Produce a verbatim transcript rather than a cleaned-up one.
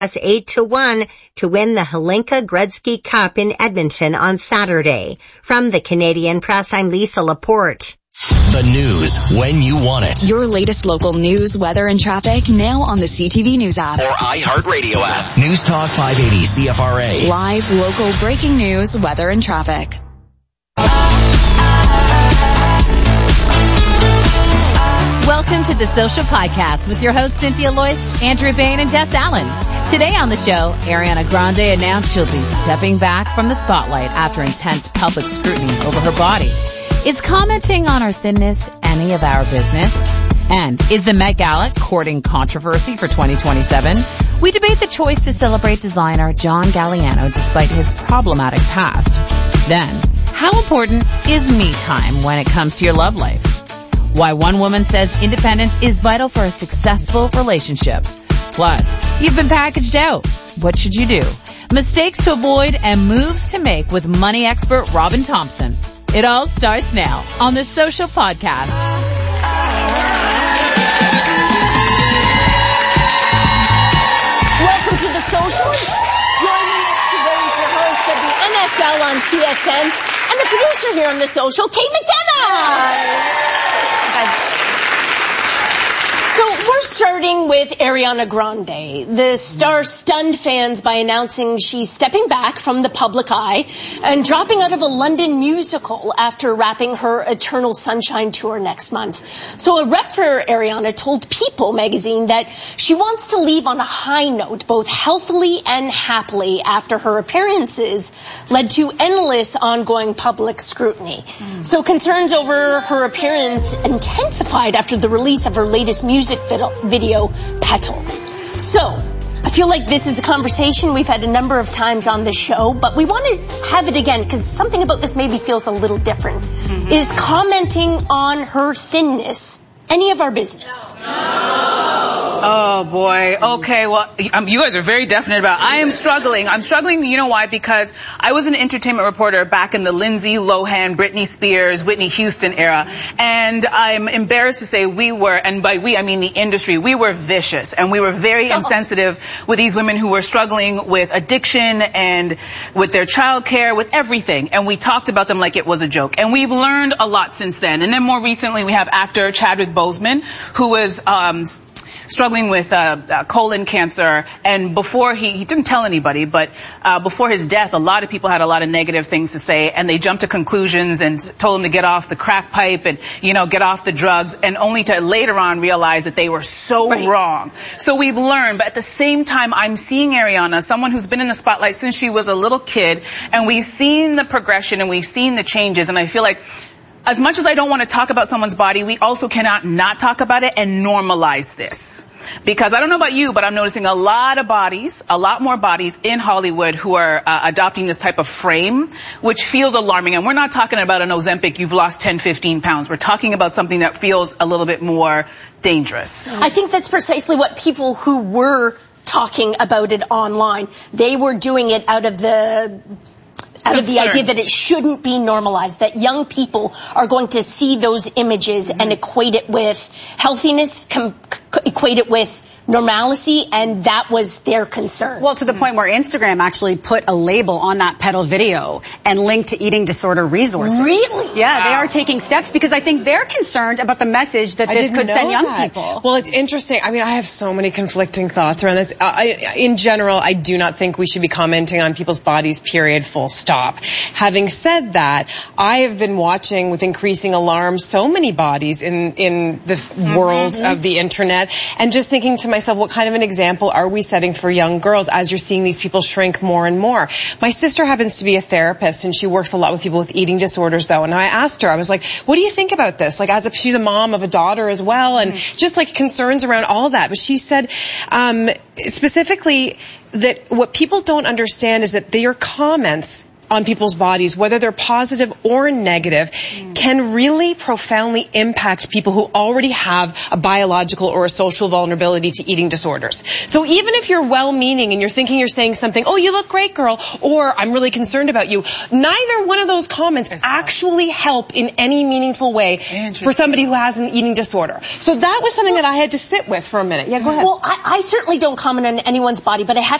eight to one to win the Hlinka Gretzky Cup in Edmonton on Saturday. From the Canadian Press, I'm Lisa Laporte. The news when you want it. Your latest local news, weather, and traffic now on the C T V News app. Or iHeartRadio app. News Talk five eighty C F R A. Live, local, breaking news, weather, and traffic. Welcome to the Social Podcast with your hosts Cynthia Loyst, Andrew Bain, and Jess Allen. Today on the show, Ariana Grande announced she'll be stepping back from the spotlight after intense public scrutiny over her body. Is commenting on her thinness any of our business? And is the Met Gala courting controversy for twenty twenty-seven? We debate the choice to celebrate designer John Galliano despite his problematic past. Then, how important is me time when it comes to your love life? Why one woman says independence is vital for a successful relationship. Plus, you've been packaged out. What should you do? Mistakes to avoid and moves to make with money expert Robin Thompson. It all starts now on the Social Podcast. Welcome to the Social. Joining us today is the host of the N F L on T S N and the producer here on the Social, Kate McKenna. So we're starting with Ariana Grande. The star stunned fans by announcing she's stepping back from the public eye and dropping out of a London musical after wrapping her Eternal Sunshine tour next month. So a rep for Ariana told People magazine that she wants to leave on a high note, both healthily and happily, after her appearances led to endless ongoing public scrutiny. Mm. So concerns over her appearance intensified after the release of her latest music video, Petal. So, I feel like this is a conversation we've had a number of times on this show, but we want to have it again because something about this maybe feels a little different. Mm-hmm. Is commenting on her thinness any of our business? Oh, boy. Okay, well, um, you guys are very definite about it. I am struggling. I'm struggling, you know why? Because I was an entertainment reporter back in the Lindsay Lohan, Britney Spears, Whitney Houston era, and I'm embarrassed to say we were, and by we, I mean the industry, we were vicious, and we were very oh. insensitive with these women who were struggling with addiction and with their child care, with everything, and we talked about them like it was a joke. And we've learned a lot since then. And then more recently, we have actor Chadwick Boseman, who was um struggling with uh, uh, colon cancer, and before he, he didn't tell anybody, but uh, before his death, a lot of people had a lot of negative things to say, and they jumped to conclusions and told him to get off the crack pipe and, you know, get off the drugs, and only to later on realize that they were so right. wrong. So we've learned, but at the same time, I'm seeing Ariana, someone who's been in the spotlight since she was a little kid, and we've seen the progression and we've seen the changes, and I feel like as much as I don't want to talk about someone's body, we also cannot not talk about it and normalize this. Because I don't know about you, but I'm noticing a lot of bodies, a lot more bodies in Hollywood who are uh, adopting this type of frame, which feels alarming. And we're not talking about an Ozempic, you've lost ten, fifteen pounds. We're talking about something that feels a little bit more dangerous. I think that's precisely what people who were talking about it online, they were doing it out of the... out of the idea that it shouldn't be normalized, that young people are going to see those images mm-hmm. and equate it with healthiness, com- equate it with normalcy, and that was their concern. Well, to the point where Instagram actually put a label on that Petal video and linked to eating disorder resources. Really? Yeah, wow. They are taking steps because I think they're concerned about the message that this could send young that. people. Well, it's interesting. I mean, I have so many conflicting thoughts around this. Uh, I, in general, I do not think we should be commenting on people's bodies, period, full stop. Having said that, I have been watching with increasing alarm so many bodies in, in the mm-hmm. world of the internet, and just thinking to myself, what kind of an example are we setting for young girls as you're seeing these people shrink more and more? My sister happens to be a therapist, and she works a lot with people with eating disorders, though, and I asked her, I was like, what do you think about this? Like, as a, she's a mom of a daughter as well, and mm-hmm. just like concerns around all that. But she said, um, specifically that what people don't understand is that their comments on people's bodies, whether they're positive or negative, mm. can really profoundly impact people who already have a biological or a social vulnerability to eating disorders. So even if you're well-meaning and you're thinking you're saying something, oh, you look great, girl, or I'm really concerned about you, neither one of those comments actually help in any meaningful way for somebody who has an eating disorder. So that was something that I had to sit with for a minute. Yeah, go ahead. Well, I, I certainly don't comment on anyone's body, but I have